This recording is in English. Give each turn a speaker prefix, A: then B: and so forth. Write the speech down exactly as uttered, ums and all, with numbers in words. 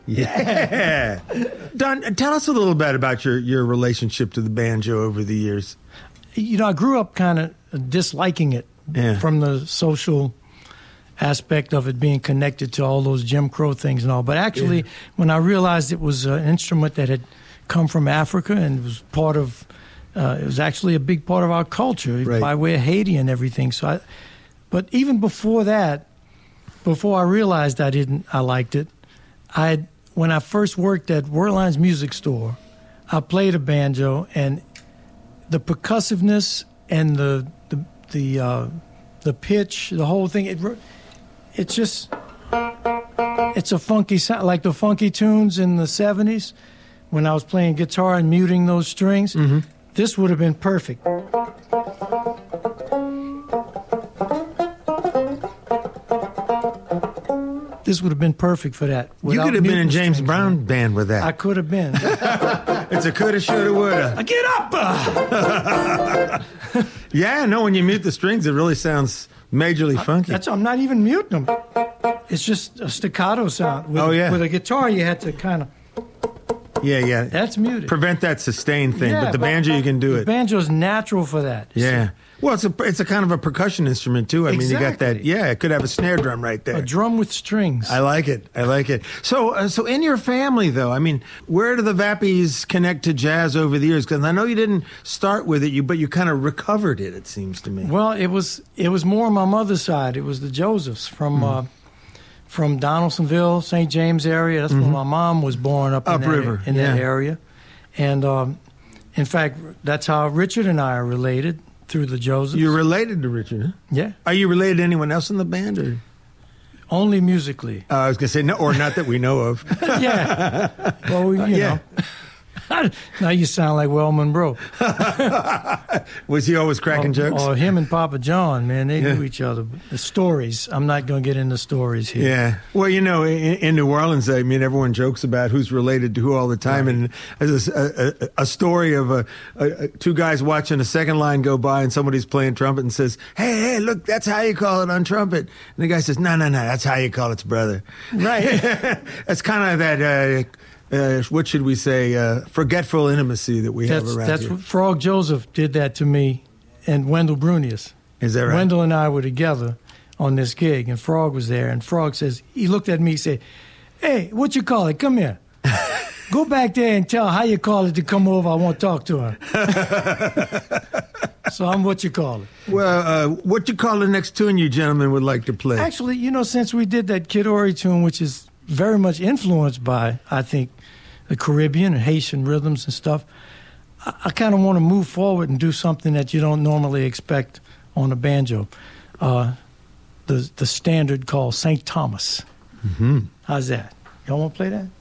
A: Yeah. Don, tell us a little bit about your, your relationship to the banjo over the years.
B: You know, I grew up kind of disliking it
A: yeah.
B: from the social aspect of it being connected to all those Jim Crow things and all. But actually, yeah. when I realized it was an instrument that had come from Africa and was part of, uh, it was actually a big part of our culture
A: right.
B: by way of Haiti and everything. So, I, but even before that, before I realized I didn't, I liked it. I when I first worked at Werlein's Music Store, I played a banjo, and the percussiveness and the the the uh, the pitch, the whole thing, it it's just it's a funky sound, like the funky tunes in the seventies when I was playing guitar and muting those strings.
A: Mm-hmm.
B: This would have been perfect. This would have been perfect for that.
A: You could have been in James strings, Brown man. Band with that.
B: I could have been.
A: It's a coulda, shoulda, woulda.
B: Get up!
A: Yeah, no, when you mute the strings, it really sounds majorly funky.
B: I, that's, I'm not even muting them. It's just a staccato sound. With,
A: oh, yeah.
B: With a guitar, you had to kind of...
A: Yeah, yeah.
B: That's muted.
A: Prevent that sustain thing,
B: yeah,
A: but the
B: but,
A: banjo, you can do
B: the
A: it.
B: The banjo's natural for that.
A: Yeah.
B: See?
A: Well, it's a it's a kind of a percussion instrument, too. I
B: exactly.
A: mean, you got that, yeah, it could have a snare drum right there.
B: A drum with strings.
A: I like it. I like it. So, uh, so in your family, though, I mean, where do the Vappies connect to jazz over the years? Because I know you didn't start with it, you but you kind of recovered it, it seems to me.
B: Well, it was it was more on my mother's side. It was the Josephs from... Mm. Uh, From Donaldsonville, Saint James area. That's mm-hmm. where my mom was born up in,
A: Upriver,
B: that, in
A: yeah.
B: that area. And, um, in fact, that's how Richard and I are related, through the Josephs.
A: You're related to Richard, huh?
B: Yeah.
A: Are you related to anyone else in the band? Or?
B: Only musically.
A: Uh, I was going to say, no, or not that we know of.
B: Yeah. Well, we, you uh, yeah. know. Now you sound like Well Monroe.
A: Was he always cracking
B: or,
A: jokes?
B: Or him and Papa John, man, they
A: yeah.
B: knew each other. The stories, I'm not going to get into stories here.
A: Yeah. Well, you know, in, in New Orleans, I mean, everyone jokes about who's related to who all the time. Right. And there's a, a, a story of a, a, two guys watching a second line go by and somebody's playing trumpet and says, hey, hey, look, that's how you call it on trumpet. And the guy says, no, no, no, that's how you call its brother. Right. That's kind of that... Uh, Uh, what should we say? Uh, forgetful intimacy that we
B: that's,
A: have around
B: that's
A: here.
B: That's what Frog Joseph did that to me, and Wendell Brunius.
A: Is that right?
B: Wendell and I were together on this gig, and Frog was there. And Frog says, he looked at me, and said, "Hey, what you call it? Come here. Go back there and tell how you call it to come over. I want to talk to her." So I'm what you call it.
A: Well, uh, what you call the next tune you gentlemen would like to play?
B: Actually, you know, since we did that Kid Ory tune, which is very much influenced by, I think, the Caribbean and Haitian rhythms and stuff, I, I kind of want to move forward and do something that you don't normally expect on a banjo. Uh, the the standard called Saint Thomas.
A: Mm-hmm.
B: How's that? Y'all want to play that?